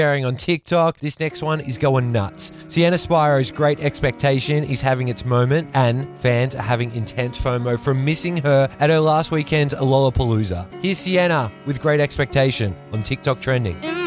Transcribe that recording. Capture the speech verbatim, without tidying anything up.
sharing on TikTok. This next one is going nuts. Sienna Spiro's Great Expectation is having its moment, and fans are having intense FOMO from missing her at her last weekend's Lollapalooza. Here's Sienna with Great Expectation on TikTok Trending.